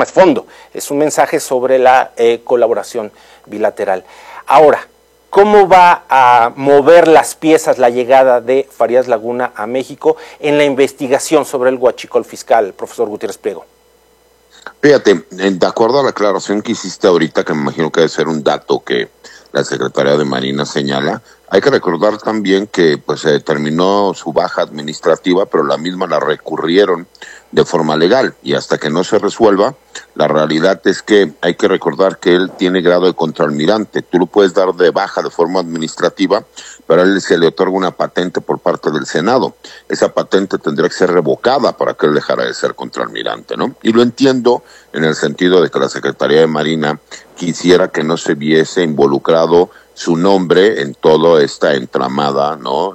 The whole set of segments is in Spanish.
trasfondo, es un mensaje sobre la colaboración bilateral. Ahora, ¿cómo va a mover las piezas la llegada de Farías Laguna a México en la investigación sobre el huachicol fiscal, profesor Gutiérrez Priego? Fíjate, de acuerdo a la aclaración que hiciste ahorita, que me imagino que debe ser un dato que la Secretaría de Marina señala, hay que recordar también que pues se determinó su baja administrativa, pero la misma la recurrieron de forma legal, y hasta que no se resuelva, la realidad es que hay que recordar que él tiene grado de contraalmirante. Tú lo puedes dar de baja de forma administrativa, pero a él se le otorga una patente por parte del Senado. Esa patente tendría que ser revocada para que él dejara de ser contraalmirante, ¿no? Y lo entiendo en el sentido de que la Secretaría de Marina quisiera que no se viese involucrado su nombre en toda esta entramada, ¿no?,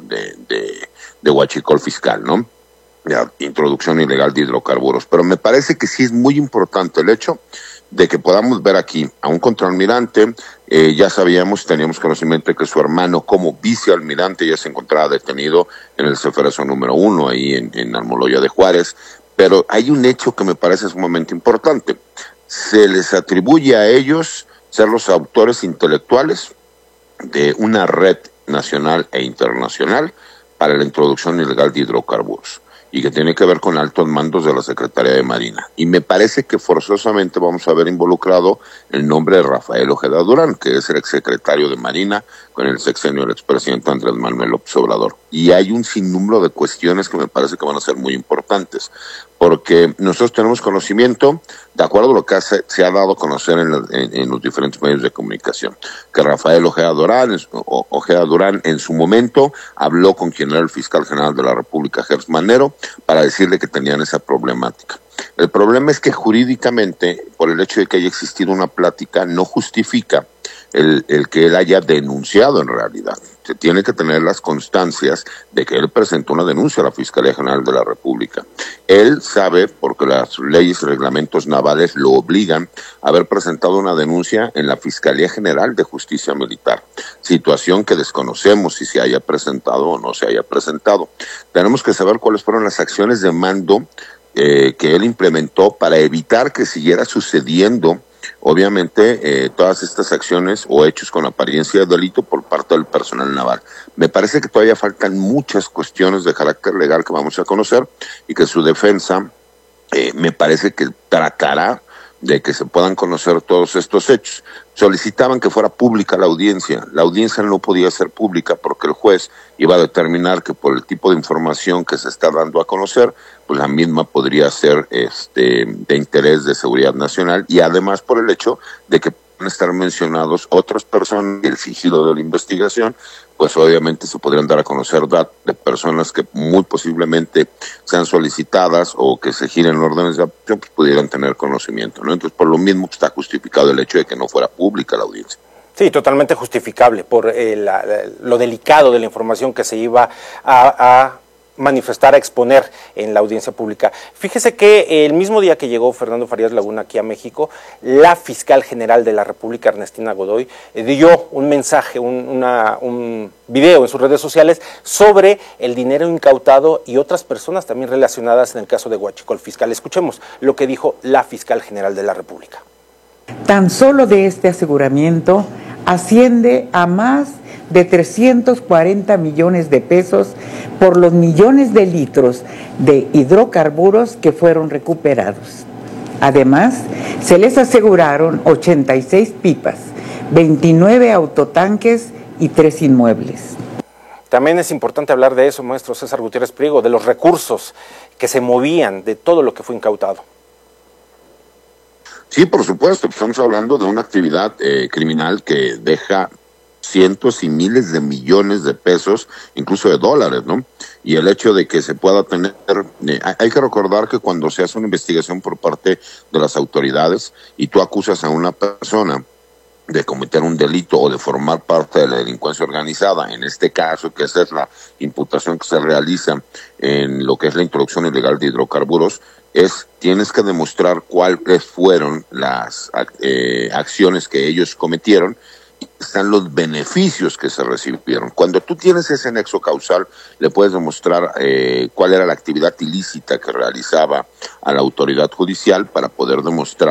de huachicol fiscal, ¿no?, de introducción ilegal de hidrocarburos. Pero me parece que sí es muy importante el hecho de que podamos ver aquí a un contraalmirante. Ya sabíamos, teníamos conocimiento de que su hermano como vicealmirante ya se encontraba detenido en el Ceferezo número 1, ahí en Almoloya de Juárez. Pero hay un hecho que me parece sumamente importante. Se les atribuye a ellos ser los autores intelectuales de una red nacional e internacional para la introducción ilegal de hidrocarburos, y que tiene que ver con altos mandos de la Secretaría de Marina. Y me parece que forzosamente vamos a ver involucrado el nombre de Rafael Ojeda Durán, que es el exsecretario de Marina con el sexenio del expresidente Andrés Manuel López Obrador. Y hay un sinnúmero de cuestiones que me parece que van a ser muy importantes, porque nosotros tenemos conocimiento, de acuerdo a lo que se ha dado a conocer en los diferentes medios de comunicación, que Rafael Ojeda Durán en su momento habló con quien era el fiscal general de la República, Gers Manero, para decirle que tenían esa problemática. El problema es que jurídicamente, por el hecho de que haya existido una plática, no justifica el que él haya denunciado en realidad. Se tiene que tener las constancias de que él presentó una denuncia a la Fiscalía General de la República. Él sabe, porque las leyes y reglamentos navales lo obligan, a haber presentado una denuncia en la Fiscalía General de Justicia Militar, situación que desconocemos si se haya presentado o no se haya presentado. Tenemos que saber cuáles fueron las acciones de mando que él implementó para evitar que siguiera sucediendo, obviamente, todas estas acciones o hechos con apariencia de delito por parte del personal naval. Me parece que todavía faltan muchas cuestiones de carácter legal que vamos a conocer, y que su defensa me parece que tratará de que se puedan conocer todos estos hechos. Solicitaban que fuera pública la audiencia. La audiencia no podía ser pública porque el juez iba a determinar que por el tipo de información que se está dando a conocer, pues la misma podría ser de interés de seguridad nacional, y además por el hecho de que pueden estar mencionados otras personas, el sigilo de la investigación, pues obviamente se podrían dar a conocer datos de personas que muy posiblemente sean solicitadas o que se giren órdenes de aprehensión, pues pudieran tener conocimiento, ¿no? Entonces, por lo mismo está justificado el hecho de que no fuera pública la audiencia. Sí, totalmente justificable por lo delicado de la información que se iba a manifestar, a exponer en la audiencia pública. Fíjese que el mismo día que llegó Fernando Farías Laguna aquí a México, la fiscal general de la República, Ernestina Godoy, dio un mensaje, un video en sus redes sociales sobre el dinero incautado y otras personas también relacionadas en el caso de huachicol fiscal. Escuchemos lo que dijo la fiscal general de la República. Tan solo de este aseguramiento asciende a más de 340 millones de pesos por los millones de litros de hidrocarburos que fueron recuperados. Además, se les aseguraron 86 pipas, 29 autotanques y 3 inmuebles. También es importante hablar de eso, maestro César Gutiérrez Priego, de los recursos que se movían, de todo lo que fue incautado. Sí, por supuesto, estamos hablando de una actividad criminal que deja cientos y miles de millones de pesos, incluso de dólares, ¿no? Y el hecho de que se pueda tener, hay que recordar que cuando se hace una investigación por parte de las autoridades y tú acusas a una persona de cometer un delito o de formar parte de la delincuencia organizada, en este caso, que esa es la imputación que se realiza en lo que es la introducción ilegal de hidrocarburos, tienes que demostrar cuáles fueron las acciones que ellos cometieron, y están los beneficios que se recibieron. Cuando tú tienes ese nexo causal, le puedes demostrar cuál era la actividad ilícita que realizaba a la autoridad judicial para poder demostrar